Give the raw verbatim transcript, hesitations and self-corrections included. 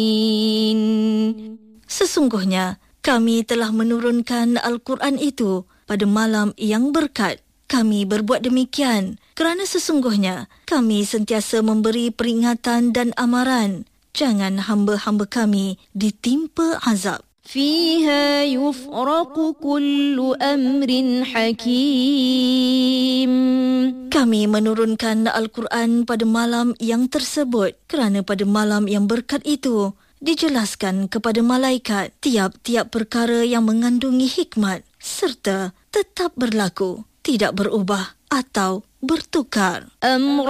Sesungguhnya kami telah menurunkan Al-Quran itu pada malam yang berkat. Kami berbuat demikian kerana sesungguhnya kami sentiasa memberi peringatan dan amaran. Jangan hamba-hamba kami ditimpa azab. فيها يفرق كل أمر حكيم. Kami menurunkan Al-Quran pada malam yang tersebut kerana pada malam yang berkat itu dijelaskan kepada malaikat tiap-tiap perkara yang mengandungi hikmat serta tetap berlaku, tidak berubah atau bertukar.